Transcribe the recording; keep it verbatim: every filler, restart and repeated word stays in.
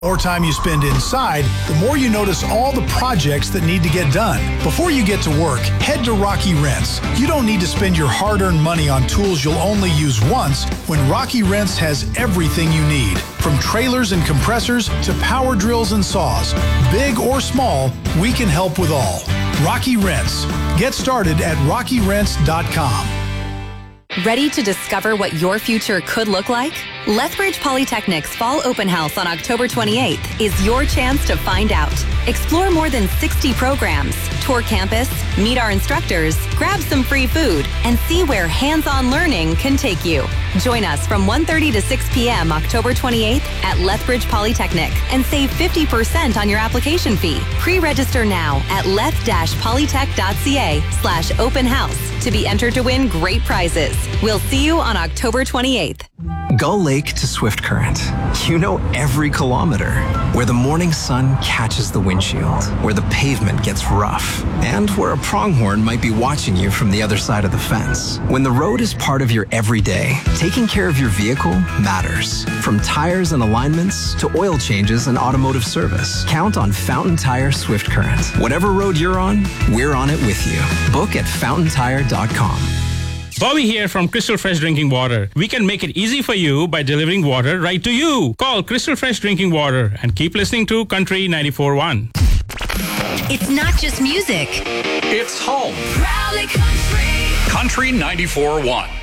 The more time you spend inside, the more you notice all the projects that need to get done. Before you get to work, head to Rocky Rents. You don't need to spend your hard-earned money on tools you'll only use once when Rocky Rents has everything you need. From trailers and compressors to power drills and saws. Big or small, we can help with all. Rocky Rents. Get started at rocky rents dot com. Ready to discover what your future could look like? Lethbridge Polytechnic's Fall Open House on October twenty-eighth is your chance to find out. Explore more than sixty programs, tour campus, meet our instructors, grab some free food, and see where hands-on learning can take you. Join us from one thirty to six p.m. October twenty-eighth at Lethbridge Polytechnic and save fifty percent on your application fee. Pre-register now at leth-polytech.ca slash open house to be entered to win great prizes. We'll see you on October twenty-eighth. Gull Lake to Swift Current. You know every kilometer. Where the morning sun catches the windshield, where the pavement gets rough, and where a pronghorn might be watching you from the other side of the fence. When the road is part of your everyday, taking care of your vehicle matters. From tires and alignments to oil changes and automotive service, count on Fountain Tire Swift Current. Whatever road you're on, we're on it with you. Book at fountain tire dot com. Bobby here from Crystal Fresh Drinking Water. We can make it easy for you by delivering water right to you. Call Crystal Fresh Drinking Water and keep listening to Country ninety-four point one. It's not just music. It's home. Rally Country. Country ninety-four point one.